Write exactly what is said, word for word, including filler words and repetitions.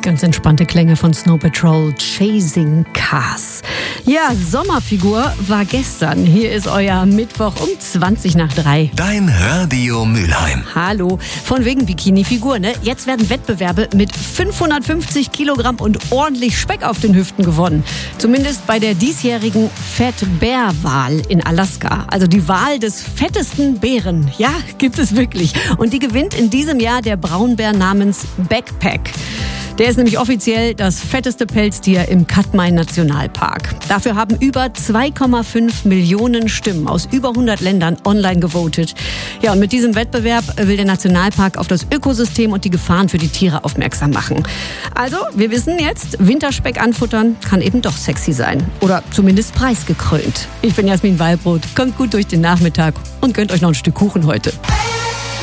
Ganz entspannte Klänge von Snow Patrol, Chasing Cars. Ja, Sommerfigur war gestern. Hier ist euer Mittwoch um zwanzig nach drei. Dein Radio Mülheim. Hallo, von wegen Bikini-Figur, ne? Jetzt werden Wettbewerbe mit fünfhundertfünfzig Kilogramm und ordentlich Speck auf den Hüften gewonnen. Zumindest bei der diesjährigen Fat Bear Wahl in Alaska. Also die Wahl des fettesten Bären. Ja, gibt es wirklich. Und die gewinnt in diesem Jahr der Braunbär namens Backpack. Der ist nämlich offiziell das fetteste Pelztier im Katmai Nationalpark. Dafür haben über zwei Komma fünf Millionen Stimmen aus über hundert Ländern online gewotet. Ja, und mit diesem Wettbewerb will der Nationalpark auf das Ökosystem und die Gefahren für die Tiere aufmerksam machen. Also, wir wissen jetzt, Winterspeck anfuttern kann eben doch sexy sein. Oder zumindest preisgekrönt. Ich bin Jasmin Wallbrot. Kommt gut durch den Nachmittag und gönnt euch noch ein Stück Kuchen heute.